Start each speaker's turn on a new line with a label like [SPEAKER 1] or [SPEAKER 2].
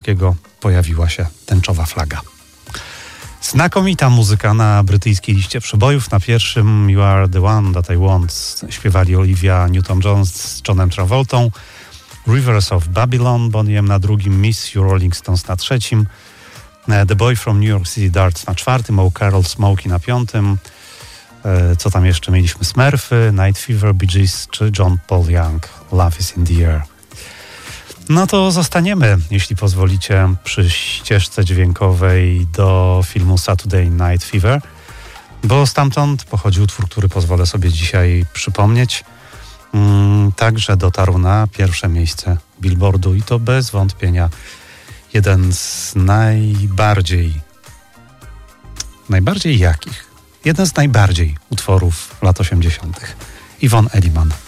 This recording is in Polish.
[SPEAKER 1] wszystkiego pojawiła się tęczowa flaga. Znakomita muzyka na brytyjskiej liście przebojów. Na pierwszym You Are The One That I Want śpiewali Olivia Newton-John z Johnem Travoltą, Rivers of Babylon, Bonnie M na drugim, Miss You Rolling Stones na trzecim, The Boy From New York City Darts na czwartym, Oh Carol Smokey na piątym. Co tam jeszcze mieliśmy? Smurfy, Night Fever, Bee Gees czy John Paul Young, Love Is In The Air. No to zostaniemy, jeśli pozwolicie, przy ścieżce dźwiękowej do filmu Saturday Night Fever, bo stamtąd pochodzi utwór, który pozwolę sobie dzisiaj przypomnieć. Także dotarł na pierwsze miejsce Billboardu i to bez wątpienia jeden z najbardziej jakich? Jeden z najbardziej utworów lat 80. Yvonne Elliman.